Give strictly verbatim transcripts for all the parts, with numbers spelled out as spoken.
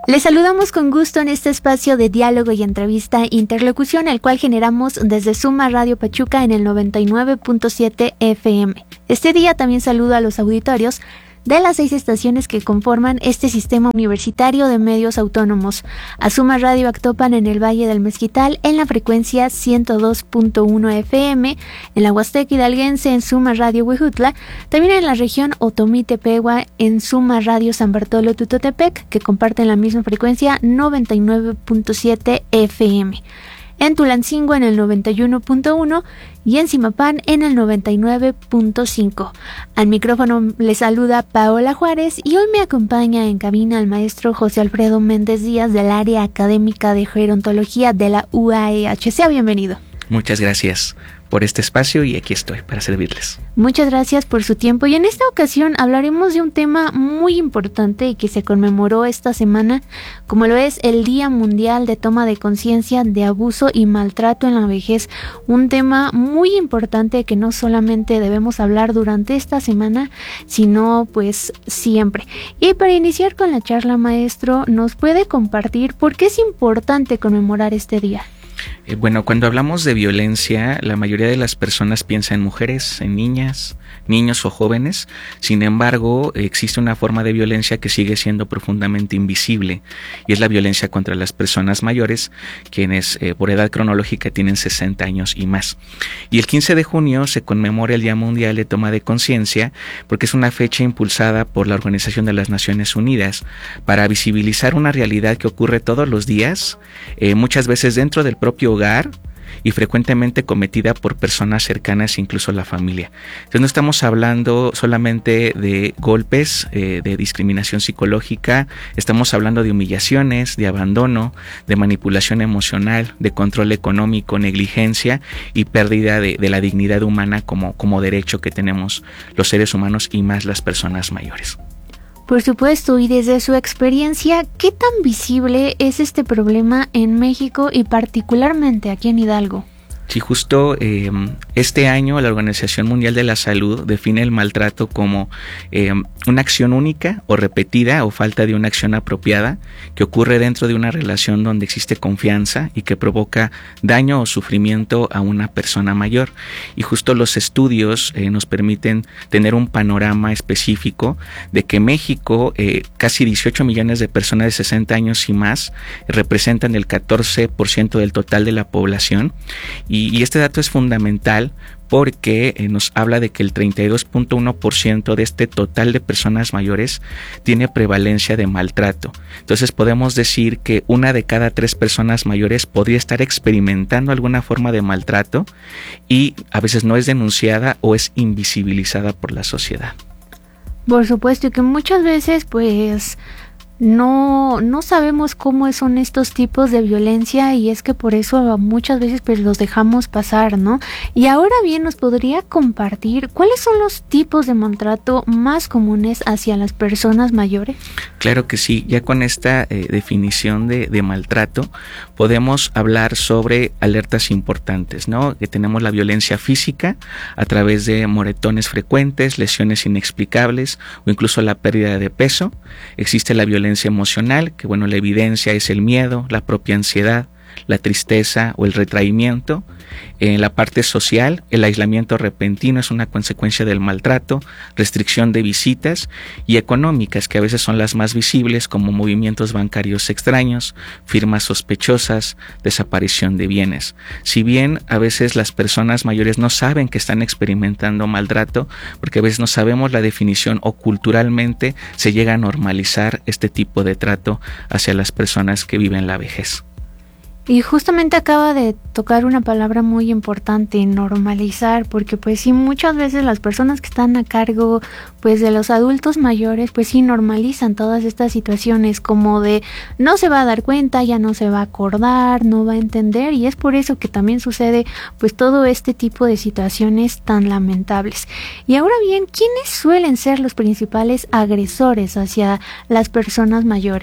Les saludamos con gusto en este espacio de diálogo y entrevista interlocución, el cual generamos desde Suma Radio Pachuca en el noventa y nueve punto siete F M. Este día también saludo a los auditorios de las seis estaciones que conforman este sistema universitario de medios autónomos. A Suma Radio Actopan en el Valle del Mezquital en la frecuencia ciento dos punto uno F M, en la Huasteca Hidalguense en Suma Radio Huejutla, también en la región Otomí-Tepehua en Suma Radio San Bartolo Tutotepec, que comparten la misma frecuencia noventa y nueve punto siete F M. En Tulancingo en el noventa y uno punto uno y en Zimapán en el noventa y nueve punto cinco. Al micrófono les saluda Paola Juárez y hoy me acompaña en cabina el maestro José Alfredo Méndez Díaz del área académica de gerontología de la U A E H. Sea bienvenido. Muchas gracias por este espacio y aquí estoy para servirles. Muchas gracias por su tiempo y en esta ocasión hablaremos de un tema muy importante y que se conmemoró esta semana, como lo es el Día Mundial de Toma de Conciencia de Abuso y Maltrato en la Vejez, un tema muy importante que no solamente debemos hablar durante esta semana, sino pues siempre. Y para iniciar con la charla, maestro, ¿nos puede compartir por qué es importante conmemorar este día? Eh, bueno, cuando hablamos de violencia, la mayoría de las personas piensa en mujeres, en niñas, niños o jóvenes. Sin embargo, existe una forma de violencia que sigue siendo profundamente invisible y es la violencia contra las personas mayores, quienes eh, por edad cronológica tienen sesenta años y más. Y el quince de junio se conmemora el Día Mundial de Toma de Conciencia porque es una fecha impulsada por la Organización de las Naciones Unidas para visibilizar una realidad que ocurre todos los días, eh, muchas veces dentro del propio hogar y frecuentemente cometida por personas cercanas, incluso la familia. Entonces no estamos hablando solamente de golpes, eh, de discriminación psicológica, estamos hablando de humillaciones, de abandono, de manipulación emocional, de control económico, negligencia y pérdida de, de la dignidad humana como, como derecho que tenemos los seres humanos y más las personas mayores. Por supuesto, y desde su experiencia, ¿qué tan visible es este problema en México y particularmente aquí en Hidalgo? Sí, justo eh, este año la Organización Mundial de la Salud define el maltrato como eh, una acción única o repetida o falta de una acción apropiada que ocurre dentro de una relación donde existe confianza y que provoca daño o sufrimiento a una persona mayor. Y justo los estudios eh, nos permiten tener un panorama específico de que México, eh, casi dieciocho millones de personas de sesenta años y más, representan el catorce por ciento del total de la población. Y Y, y este dato es fundamental porque eh, nos habla de que el treinta y dos punto uno por ciento de este total de personas mayores tiene prevalencia de maltrato. Entonces podemos decir que una de cada tres personas mayores podría estar experimentando alguna forma de maltrato y a veces no es denunciada o es invisibilizada por la sociedad. Por supuesto, y que muchas veces pues no no sabemos cómo son estos tipos de violencia y es que por eso muchas veces pues los dejamos pasar, ¿no? Y ahora bien, ¿nos podría compartir cuáles son los tipos de maltrato más comunes hacia las personas mayores? Claro que sí, ya con esta eh, definición de, de maltrato podemos hablar sobre alertas importantes, ¿no? Que tenemos la violencia física a través de moretones frecuentes, lesiones inexplicables o incluso la pérdida de peso. Existe la violencia emocional, que bueno, la evidencia es el miedo, la propia ansiedad, la tristeza o el retraimiento. En la parte social, el aislamiento repentino es una consecuencia del maltrato, restricción de visitas, y económicas, que a veces son las más visibles, como movimientos bancarios extraños, firmas sospechosas, desaparición de bienes. Si bien a veces las personas mayores no saben que están experimentando maltrato, porque a veces no sabemos la definición o culturalmente se llega a normalizar este tipo de trato hacia las personas que viven la vejez. Y justamente acaba de tocar una palabra muy importante, normalizar, porque pues sí, muchas veces las personas que están a cargo pues de los adultos mayores pues sí normalizan todas estas situaciones como de no se va a dar cuenta, ya no se va a acordar, no va a entender, y es por eso que también sucede pues todo este tipo de situaciones tan lamentables. Y ahora bien, ¿quiénes suelen ser los principales agresores hacia las personas mayores?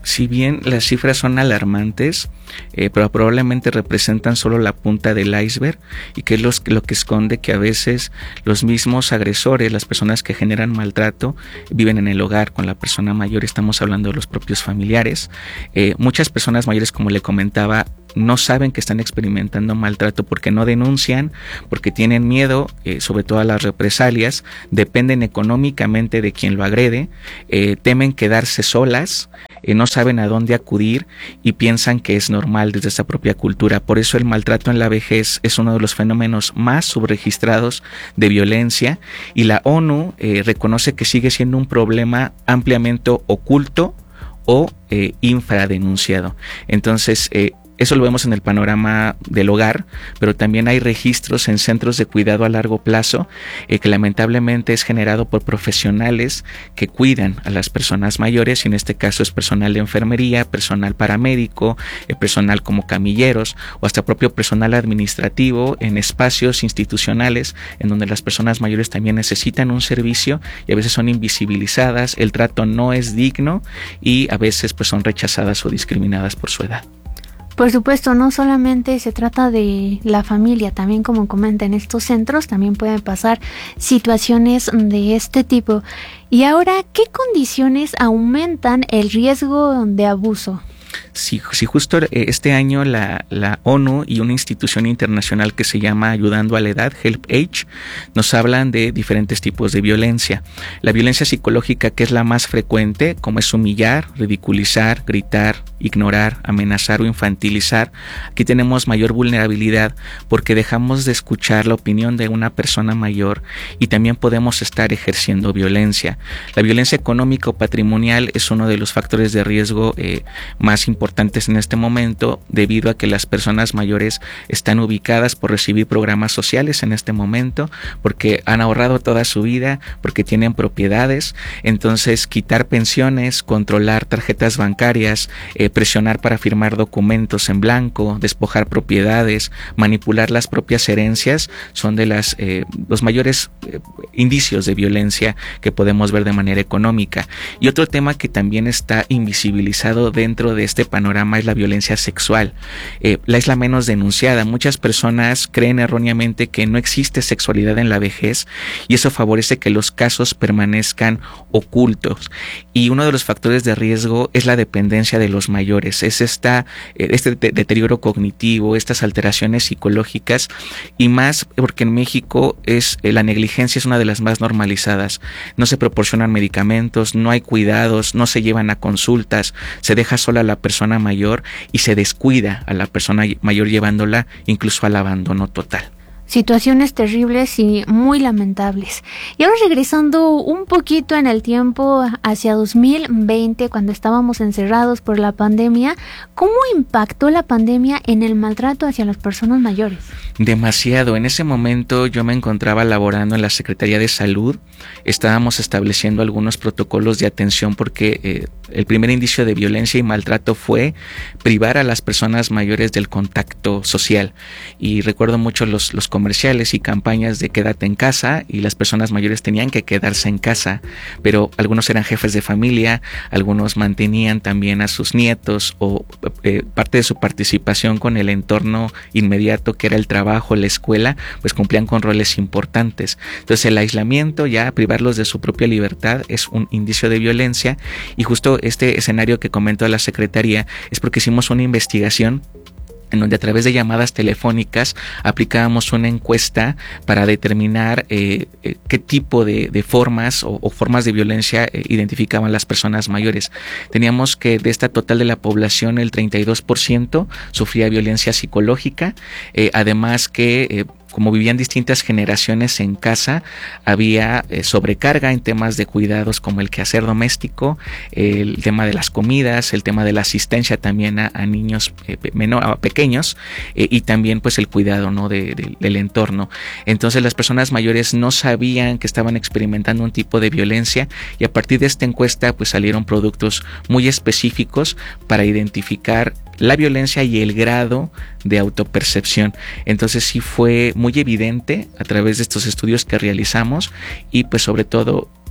Si bien las cifras son alarmantes, eh, pero probablemente representan solo la punta del iceberg, y que es los, lo que esconde que a veces los mismos agresores, las personas que generan maltrato, viven en el hogar con la persona mayor. Estamos hablando de los propios familiares. Eh, muchas personas mayores, como le comentaba, no saben que están experimentando maltrato porque no denuncian, porque tienen miedo, eh, sobre todo a las represalias, dependen económicamente de quien lo agrede, eh, temen quedarse solas, eh, no saben a dónde acudir y piensan que es normal desde esa propia cultura. Por eso el maltrato en la vejez es uno de los fenómenos más subregistrados de violencia, y la ONU eh, reconoce que sigue siendo un problema ampliamente oculto o eh, infradenunciado. Entonces, eh, eso lo vemos en el panorama del hogar, pero también hay registros en centros de cuidado a largo plazo, eh, que lamentablemente es generado por profesionales que cuidan a las personas mayores, y en este caso es personal de enfermería, personal paramédico, eh, personal como camilleros, o hasta propio personal administrativo en espacios institucionales en donde las personas mayores también necesitan un servicio y a veces son invisibilizadas, el trato no es digno y a veces pues son rechazadas o discriminadas por su edad. Por supuesto, no solamente se trata de la familia, también como comenta, en estos centros también pueden pasar situaciones de este tipo. Y ahora, ¿qué condiciones aumentan el riesgo de abuso? Si, si justo este año la, la ONU y una institución internacional que se llama Ayudando a la Edad, Help Age, nos hablan de diferentes tipos de violencia. La violencia psicológica, que es la más frecuente, como es humillar, ridiculizar, gritar, ignorar, amenazar o infantilizar. Aquí tenemos mayor vulnerabilidad porque dejamos de escuchar la opinión de una persona mayor y también podemos estar ejerciendo violencia. La violencia económica o patrimonial es uno de los factores de riesgo eh, más importantes en este momento, debido a que las personas mayores están ubicadas por recibir programas sociales en este momento, porque han ahorrado toda su vida, porque tienen propiedades. Entonces, quitar pensiones, controlar tarjetas bancarias, eh, presionar para firmar documentos en blanco, despojar propiedades, manipular las propias herencias, son de las eh, los mayores eh, indicios de violencia que podemos ver de manera económica. Y otro tema que también está invisibilizado dentro de este panorama es la violencia sexual. Eh, la es la menos denunciada. Muchas personas creen erróneamente que no existe sexualidad en la vejez y eso favorece que los casos permanezcan ocultos. Y uno de los factores de riesgo es la dependencia de los mayores. Es esta, este de- deterioro cognitivo, estas alteraciones psicológicas, y más porque en México es eh, la negligencia es una de las más normalizadas. No se proporcionan medicamentos, no hay cuidados, no se llevan a consultas, se deja sola a la persona mayor y se descuida a la persona mayor, llevándola incluso al abandono total. Situaciones terribles y muy lamentables. Y ahora regresando un poquito en el tiempo hacia dos mil veinte, cuando estábamos encerrados por la pandemia, ¿cómo impactó la pandemia en el maltrato hacia las personas mayores? Demasiado. En ese momento yo me encontraba laborando en la Secretaría de Salud. Estábamos estableciendo algunos protocolos de atención porque eh, el primer indicio de violencia y maltrato fue privar a las personas mayores del contacto social. Y recuerdo mucho los, los comerciales y campañas de quédate en casa, y las personas mayores tenían que quedarse en casa, pero algunos eran jefes de familia, algunos mantenían también a sus nietos o eh, parte de su participación con el entorno inmediato que era el trabajo, la escuela, pues cumplían con roles importantes. Entonces el aislamiento, ya privarlos de su propia libertad, es un indicio de violencia. Y justo este escenario que comentó la Secretaría es porque hicimos una investigación en donde a través de llamadas telefónicas aplicábamos una encuesta para determinar eh, eh, qué tipo de, de formas o, o formas de violencia eh, identificaban las personas mayores. Teníamos que de esta total de la población el treinta y dos por ciento sufría violencia psicológica, eh, además que eh, como vivían distintas generaciones en casa, había eh, sobrecarga en temas de cuidados como el quehacer doméstico, eh, el tema de las comidas, el tema de la asistencia también a, a niños eh, menor, a pequeños, eh, y también pues el cuidado, ¿no? de, de, del entorno. Entonces las personas mayores no sabían que estaban experimentando un tipo de violencia, y a partir de esta encuesta pues salieron productos muy específicos para identificar la violencia y el grado de autopercepción. Entonces sí fue muy evidente a través de estos estudios que realizamos, y pues sobre todo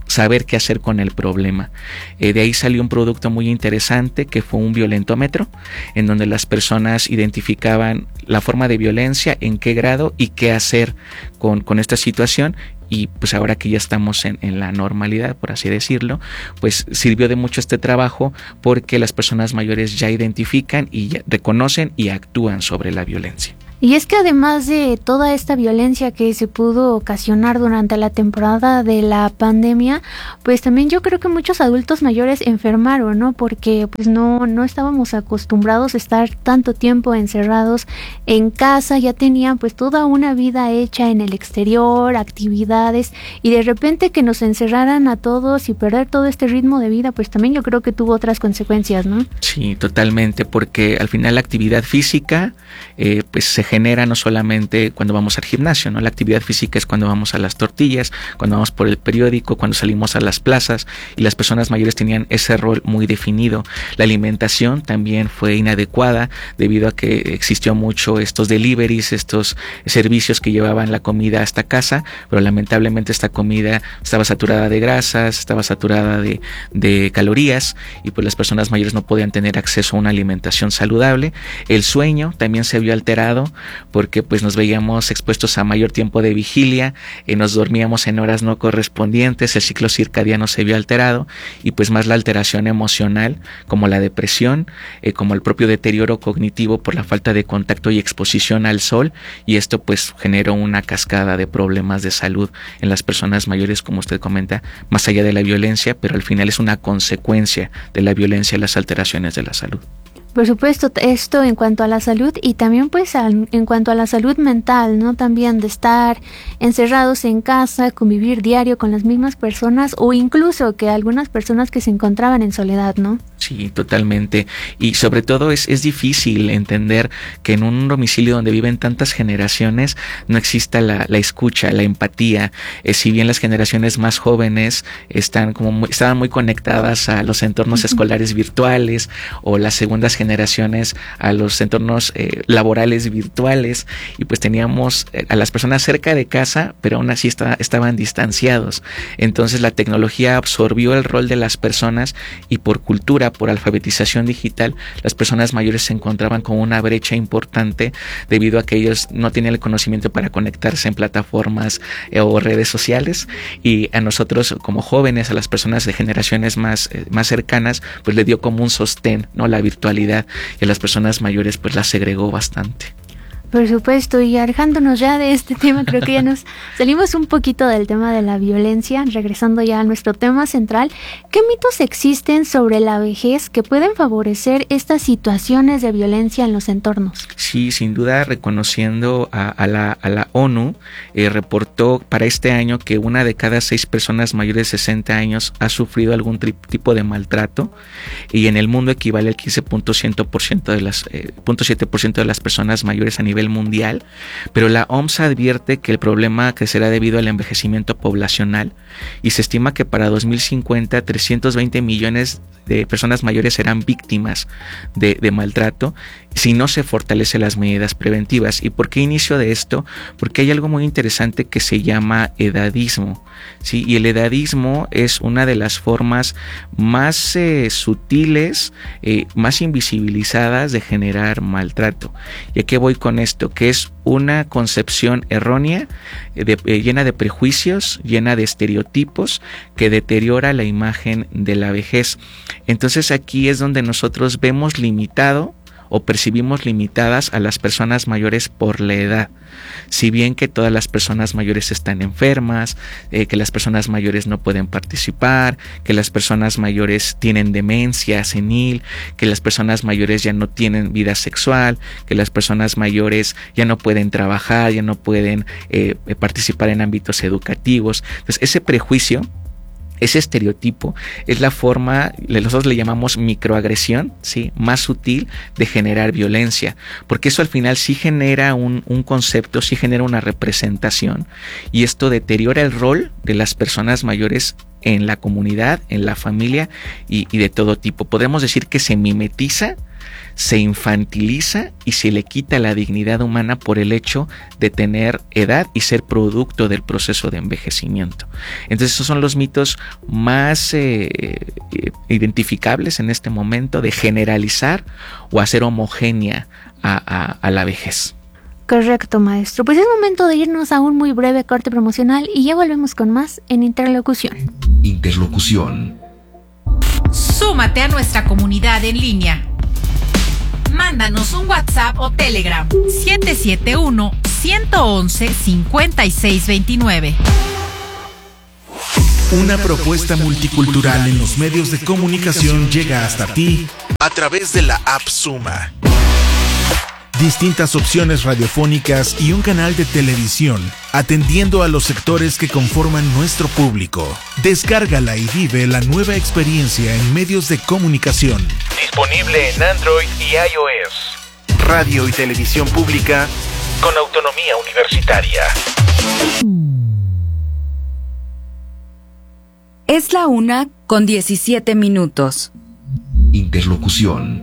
saber qué hacer con el problema. Eh, de ahí salió un producto muy interesante que fue un violentómetro, en donde las personas identificaban la forma de violencia, en qué grado y qué hacer con, con esta situación. Y pues ahora que ya estamos en, en la normalidad, por así decirlo, pues sirvió de mucho este trabajo porque las personas mayores ya identifican y ya reconocen y actúan sobre la violencia. Y es que además de toda esta violencia que se pudo ocasionar durante la temporada de la pandemia, pues también yo creo que muchos adultos mayores enfermaron, ¿no? Porque pues no, no estábamos acostumbrados a estar tanto tiempo encerrados en casa, ya tenían pues toda una vida hecha en el exterior, actividades, y de repente que nos encerraran a todos y perder todo este ritmo de vida, pues también yo creo que tuvo otras consecuencias, ¿no? Sí, totalmente, porque al final la actividad física eh, pues se genera no solamente cuando vamos al gimnasio, ¿no? La actividad física es cuando vamos a las tortillas, cuando vamos por el periódico, cuando salimos a las plazas, y las personas mayores tenían ese rol muy definido. La alimentación también fue inadecuada debido a que existió mucho estos deliveries, estos servicios que llevaban la comida hasta casa, pero lamentablemente esta comida estaba saturada de grasas, estaba saturada de, de calorías, y pues las personas mayores no podían tener acceso a una alimentación saludable. El sueño también se vio alterado porque pues nos veíamos expuestos a mayor tiempo de vigilia, eh, nos dormíamos en horas no correspondientes, el ciclo circadiano se vio alterado, y pues más la alteración emocional como la depresión, eh, como el propio deterioro cognitivo por la falta de contacto y exposición al sol, y esto pues generó una cascada de problemas de salud en las personas mayores, como usted comenta, más allá de la violencia, pero al final es una consecuencia de la violencia y las alteraciones de la salud. Por supuesto, esto en cuanto a la salud, y también pues al, en cuanto a la salud mental, ¿no? También de estar encerrados en casa, convivir diario con las mismas personas, o incluso que algunas personas que se encontraban en soledad, ¿no? Sí, totalmente. Y sobre todo es, es difícil entender que en un domicilio donde viven tantas generaciones no exista la, la escucha, la empatía. Eh, si bien las generaciones más jóvenes están como muy, estaban muy conectadas a los entornos uh-huh. escolares virtuales, o las segundas generaciones a los entornos eh, laborales virtuales, y pues teníamos eh, a las personas cerca de casa, pero aún así está, estaban distanciados. Entonces la tecnología absorbió el rol de las personas, y por cultura, por alfabetización digital, las personas mayores se encontraban con una brecha importante debido a que ellos no tenían el conocimiento para conectarse en plataformas eh, o redes sociales, y a nosotros como jóvenes, a las personas de generaciones más, eh, más cercanas, pues le dio como un sostén, ¿no? La virtualidad, y a las personas mayores pues las segregó bastante. Por supuesto, y alejándonos ya de este tema, creo que ya nos salimos un poquito del tema de la violencia, regresando ya a nuestro tema central. ¿Qué mitos existen sobre la vejez que pueden favorecer estas situaciones de violencia en los entornos? Sí, sin duda, reconociendo a, a, la, a la ONU, eh, reportó para este año que una de cada seis personas mayores de sesenta años ha sufrido algún tri- tipo de maltrato, y en el mundo equivale al quince punto siete por ciento de las, eh, punto siete por ciento de las personas mayores a nivel mundial, pero la O M S advierte que el problema crecerá debido al envejecimiento poblacional, y se estima que para dos mil cincuenta trescientos veinte millones de personas mayores serán víctimas de, de maltrato si no se fortalecen las medidas preventivas. ¿Y por qué inicio de esto? Porque hay algo muy interesante que se llama edadismo, ¿sí? Y el edadismo es una de las formas más eh, sutiles, eh, más invisibilizadas de generar maltrato. ¿Y a qué voy con esto? Que es una concepción errónea, de, eh, llena de prejuicios, llena de estereotipos, que deteriora la imagen de la vejez. Entonces aquí es donde nosotros vemos limitado o percibimos limitadas a las personas mayores por la edad. Si bien que todas las personas mayores están enfermas, eh, que las personas mayores no pueden participar, que las personas mayores tienen demencia senil, que las personas mayores ya no tienen vida sexual, que las personas mayores ya no pueden trabajar, ya no pueden eh, participar en ámbitos educativos. Entonces, ese prejuicio, ese estereotipo, es la forma, nosotros le llamamos microagresión, ¿sí?, más sutil de generar violencia, porque eso al final sí genera un, un concepto, sí genera una representación, y esto deteriora el rol de las personas mayores en la comunidad, en la familia y, y de todo tipo. Podemos decir que se mimetiza se infantiliza y se le quita la dignidad humana por el hecho de tener edad y ser producto del proceso de envejecimiento. Entonces esos son los mitos más eh, identificables en este momento de generalizar o hacer homogénea a, a, a la vejez. Correcto, maestro. Pues es momento de irnos a un muy breve corte promocional y ya volvemos con más en Interlocución. Interlocución. Súmate a nuestra comunidad en línea. Mándanos un WhatsApp o Telegram siete siete uno, uno uno uno, cinco seis dos nueve. Una propuesta multicultural en los medios de comunicación llega hasta ti a través de la app Suma. Distintas opciones radiofónicas y un canal de televisión, atendiendo a los sectores que conforman nuestro público. Descárgala y vive la nueva experiencia en medios de comunicación. Disponible en Android y iOS. Radio y televisión pública con autonomía universitaria. Es la una con diecisiete minutos. Interlocución.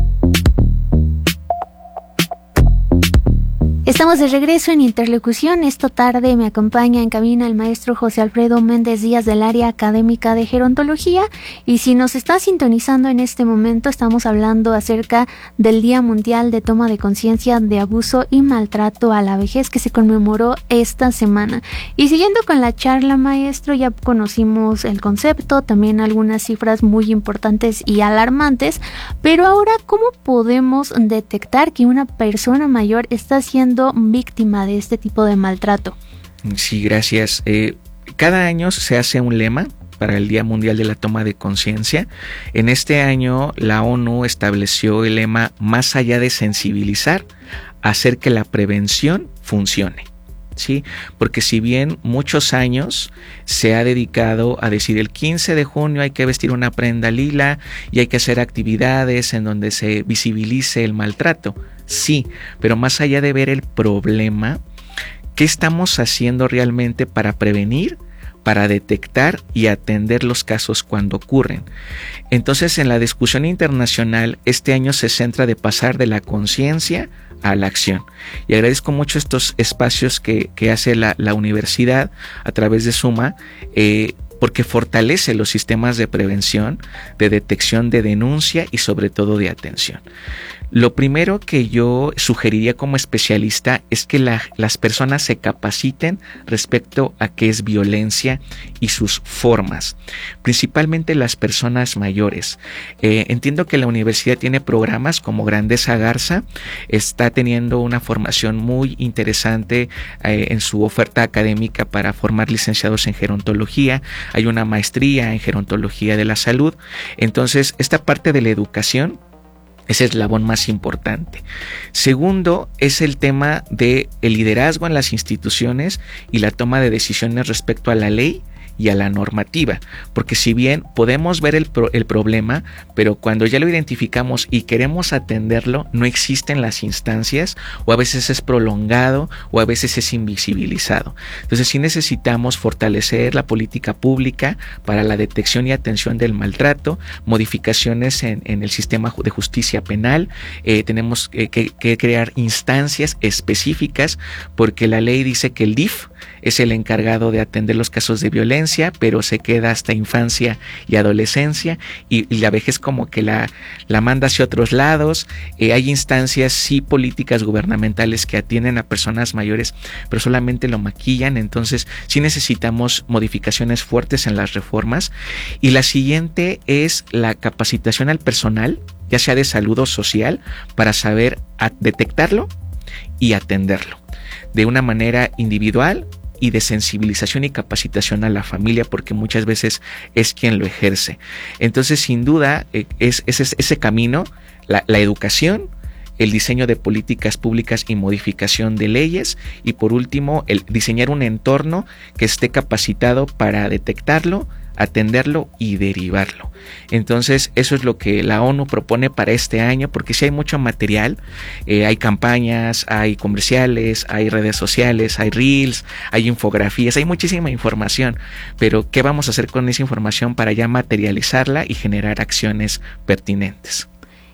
Estamos de regreso en Interlocución. Esta tarde me acompaña en cabina el maestro José Alfredo Méndez Díaz del área académica de gerontología. Y si nos está sintonizando en este momento, estamos hablando acerca del Día Mundial de Toma de Conciencia de Abuso y Maltrato a la Vejez, que se conmemoró esta semana. Y siguiendo con la charla, maestro, ya conocimos el concepto, también algunas cifras muy importantes y alarmantes. Pero ahora, ¿cómo podemos detectar que una persona mayor está siendo víctima de este tipo de maltrato? Sí, gracias. Eh, cada año se hace un lema para el Día Mundial de la Toma de Conciencia. En este año la ONU estableció el lema más allá de sensibilizar, hacer que la prevención funcione. Sí, porque si bien muchos años se ha dedicado a decir el quince de junio hay que vestir una prenda lila y hay que hacer actividades en donde se visibilice el maltrato, sí, pero más allá de ver el problema, ¿qué estamos haciendo realmente para prevenir, para detectar y atender los casos cuando ocurren? Entonces, en la discusión internacional, este año se centra de pasar de la conciencia a la acción. Y agradezco mucho estos espacios que, que hace la, la universidad a través de Suma, eh, porque fortalece los sistemas de prevención, de detección, de denuncia y sobre todo de atención. Lo primero que yo sugeriría como especialista es que la, las personas se capaciten respecto a qué es violencia y sus formas, principalmente las personas mayores. Eh, entiendo que la universidad tiene programas como Grandeza Garza, está teniendo una formación muy interesante eh, en su oferta académica para formar licenciados en gerontología, hay una maestría en gerontología de la salud, entonces esta parte de la educación es el eslabón más importante. Segundo, es el tema de el liderazgo en las instituciones y la toma de decisiones respecto a la ley y a la normativa, porque si bien podemos ver el, pro, el problema, pero cuando ya lo identificamos y queremos atenderlo, no existen las instancias, o a veces es prolongado, o a veces es invisibilizado. Entonces sí necesitamos fortalecer la política pública para la detección y atención del maltrato, modificaciones en, en el sistema de justicia penal, eh, tenemos que, que, que crear instancias específicas, porque la ley dice que el D I F es el encargado de atender los casos de violencia, pero se queda hasta infancia y adolescencia, y, y la vejez como que la, la manda hacia otros lados. Eh, hay instancias, sí, políticas gubernamentales que atienden a personas mayores, pero solamente lo maquillan. Entonces sí necesitamos modificaciones fuertes en las reformas. Y la siguiente es la capacitación al personal, ya sea de salud o social, para saber a, detectarlo y atenderlo de una manera individual y de sensibilización y capacitación a la familia, porque muchas veces es quien lo ejerce. Entonces, sin duda, es, es, es ese camino, la, la educación, el diseño de políticas públicas y modificación de leyes, y por último, el diseñar un entorno que esté capacitado para detectarlo, atenderlo y derivarlo. Entonces eso es lo que la ONU propone para este año, porque sí hay mucho material, eh, hay campañas, hay comerciales, hay redes sociales, hay reels, hay infografías, hay muchísima información, pero ¿qué vamos a hacer con esa información para ya materializarla y generar acciones pertinentes?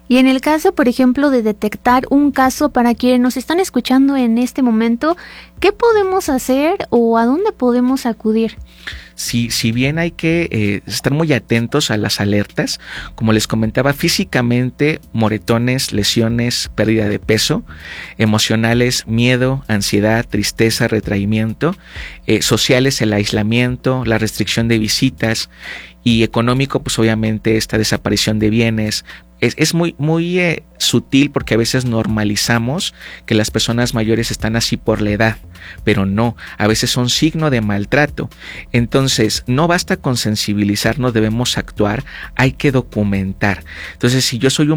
Y en el caso, por ejemplo, de detectar un caso, para quienes nos están escuchando en este momento, ¿qué podemos hacer o a dónde podemos acudir? Si, si bien hay que eh, estar muy atentos a las alertas, como les comentaba, físicamente moretones, lesiones, pérdida de peso, emocionales, miedo, ansiedad, tristeza, retraimiento, eh, sociales, el aislamiento, la restricción de visitas, y económico, pues obviamente esta desaparición de bienes. Es, es muy, muy eh, sutil, porque a veces normalizamos que las personas mayores están así por la edad, pero no, a veces son signo de maltrato. Entonces, no basta con sensibilizarnos, debemos actuar, hay que documentar. Entonces, si yo soy un